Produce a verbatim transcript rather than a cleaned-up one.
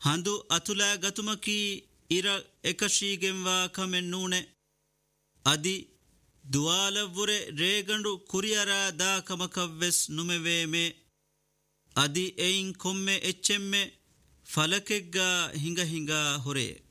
ಹಂದು ಅತುಲ ಗತುಮಕಿ ಇರ ಎಕಶೀಗೆಂವಾ ಕಮೆನ್ ನೂಣೆ ಅದಿ ದುವಾಲವ್ವುರೆ ರೇಗಂಡು ಕುರಿಯರ ದಾ ಕಮಕವ್ವೆಸ್ ನುಮೆವೇಮೆ ಅದಿ ಎಯಿನ್ ಕೊಮ್ಮೆ ಎಚ್ಚೆಮ್ಮೆ ಫಲಕೆಗ್ಗ ಹಿಂಗ ಹಿಂಗ ಹೊರೆ